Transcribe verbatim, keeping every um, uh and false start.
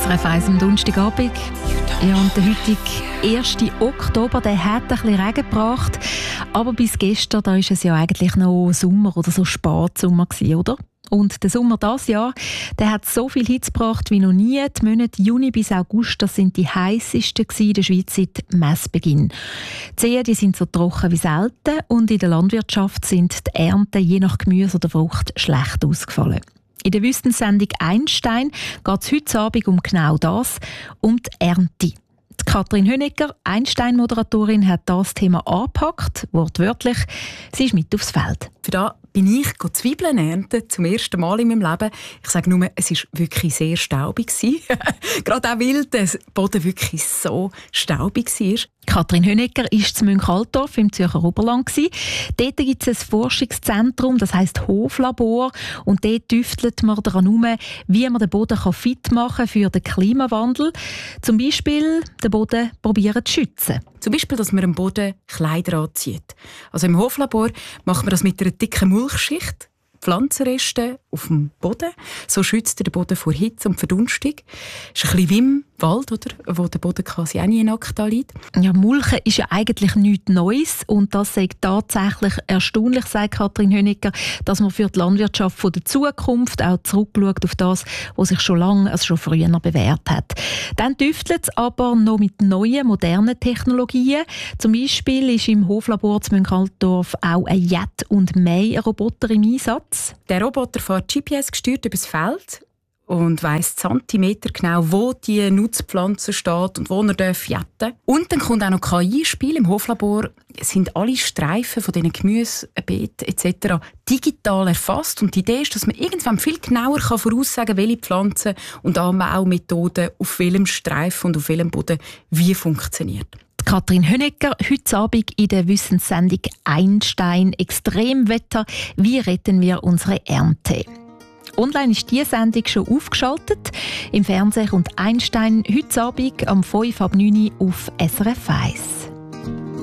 S R F eins am Donnerstagabend. Ja, und der heutige erste Oktober, der hat ein bisschen Regen gebracht. Aber bis gestern, da ist es ja eigentlich noch Sommer oder so Spatsommer gewesen, oder? Und der Sommer dieses Jahr, der hat so viel Hitze gebracht wie noch nie. Die Monate Juni bis August, das sind die heißesten in der Schweiz seit Messbeginn. Die Seen, die sind so trocken wie selten und in der Landwirtschaft sind die Ernten je nach Gemüse oder Frucht schlecht ausgefallen. In der Wissenssendung «Einstein» geht es heute Abend um genau das, um die Ernte. Die Kathrin Hönecker, Einstein-Moderatorin, hat das Thema angepackt, wortwörtlich. Sie ist mit aufs Feld. Für da bin ich Zwiebeln ernten, zum ersten Mal in meinem Leben. Ich sage nur, es war wirklich sehr staubig. Gerade auch, weil der Boden wirklich so staubig war. Kathrin Hönecker war in Münchaltorf im Zürcher Oberland. Dort gibt es ein Forschungszentrum, das heisst Hoflabor. Und dort tüftelt man daran herum, wie man den Boden fit machen kann für den Klimawandel. Zum Beispiel den Boden probieren zu schützen. Zum Beispiel, dass man am Boden Kleider anzieht. Also im Hoflabor macht man das mit einer dicken Mulchschicht. Pflanzenreste auf dem Boden. So schützt der Boden vor Hitze und Verdunstung. Das ist ein bisschen wie im Wald, oder? Wo der Boden quasi auch nie nackt liegt. Ja, Mulchen ist ja eigentlich nichts Neues. Und das ist tatsächlich erstaunlich, sagt Kathrin Hönecker, dass man für die Landwirtschaft von der Zukunft auch zurückschaut auf das, was sich schon lange, also schon früher bewährt hat. Dann tüftelt es aber noch mit neuen, modernen Technologien. Zum Beispiel ist im Hoflabor zu Münchaltorf auch ein Jet- und Mähroboter im Einsatz. Der Roboter fährt G P S gesteuert übers Feld und weiss Zentimeter genau, wo die Nutzpflanze steht und wo er jetten darf. Und dann kommt auch noch K I ins Spiel. Im Hoflabor sind alle Streifen von diesen Gemüsebeeten et cetera digital erfasst. Und die Idee ist, dass man irgendwann viel genauer voraussagen kann, welche Pflanzen und auch Methoden auf welchem Streifen und auf welchem Boden wie funktioniert. Kathrin Hönecker, heute Abend in der Wissenssendung «Einstein. Extremwetter. Wie retten wir unsere Ernte?» Online ist diese Sendung schon aufgeschaltet. Im Fernsehen kommt «Einstein» heute Abend um fünf ab neun auf S R F eins.